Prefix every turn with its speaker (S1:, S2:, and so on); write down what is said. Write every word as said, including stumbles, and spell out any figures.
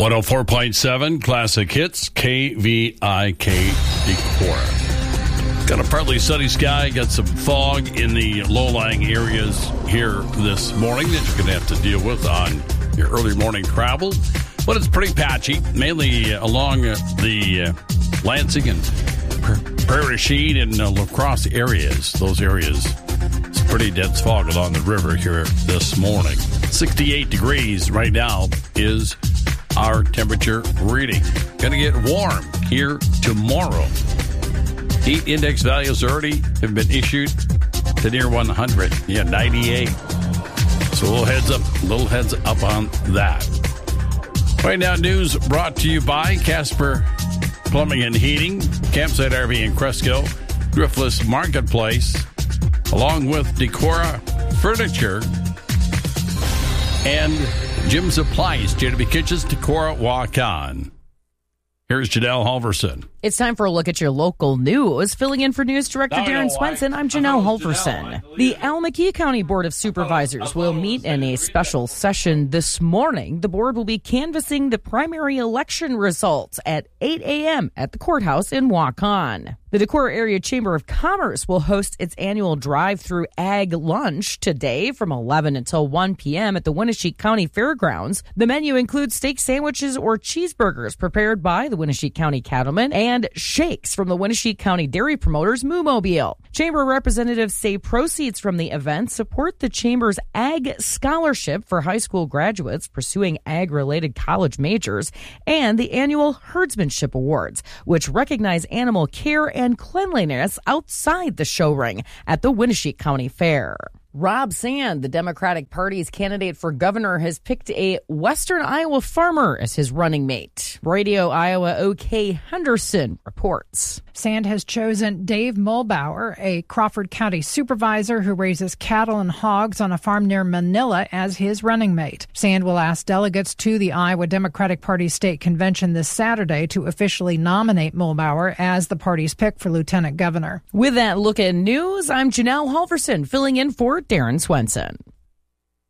S1: one oh four point seven Classic Hits, K V I K Decorah. Got a partly sunny sky, got some fog in the low-lying areas here this morning that you're going to have to deal with on your early morning travel. But it's pretty patchy, mainly along the uh, Lansing and Prairie Sheen and uh, La Crosse areas. Those areas, it's pretty dense fog along the river here this morning. sixty-eight degrees right now is our temperature reading. Going to get warm here tomorrow. Heat index values already have been issued to near one hundred. Yeah, ninety-eight. So a little heads up, little heads up on that. Right now, news brought to you by Casper Plumbing and Heating, Campsite R V in Cresco, Driftless Marketplace, along with Decorah Furniture and Jim Supplies, J W Kitchens, Decorah, Waukon. Here's Janelle Halverson.
S2: It's time for a look at your local news. Filling in for News Director
S1: No,
S2: Darren
S1: no,
S2: Swenson,
S1: I,
S2: I'm Janelle
S1: I
S2: Halverson.
S1: Janelle.
S2: The Al-McKee County Board of Supervisors will meet in a special session this morning. The board will be canvassing the primary election results at eight a.m. at the courthouse in Waukon. The Decorah Area Chamber of Commerce will host its annual drive-through ag lunch today from eleven until one p.m. at the Winneshiek County Fairgrounds. The menu includes steak sandwiches or cheeseburgers prepared by the Winneshiek County Cattlemen and shakes from the Winneshiek County Dairy Promoters Moo Mobile. Chamber representatives say proceeds from the event support the Chamber's Ag Scholarship for high school graduates pursuing ag-related college majors and the annual Herdsmanship Awards, which recognize animal care and cleanliness outside the show ring at the Winneshiek County Fair. Rob Sand, the Democratic Party's candidate for governor, has picked a Western Iowa farmer as his running mate. Radio Iowa O K Henderson reports.
S3: Sand has chosen Dave Mulbauer, a Crawford County supervisor who raises cattle and hogs on a farm near Manila, as his running mate. Sand will ask delegates to the Iowa Democratic Party State Convention this Saturday to officially nominate Mulbauer as the party's pick for lieutenant governor.
S2: With that look at news, I'm Janelle Halverson, filling in for Darren Swenson.